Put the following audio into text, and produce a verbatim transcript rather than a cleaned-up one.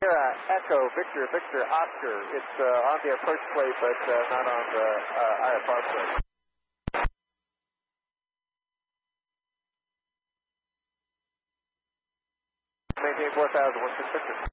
Sierra Echo Victor Victor Oscar. It's uh, on the approach plate, but uh, not on the uh, I F R plate. Maintain four thousand, one six Victor.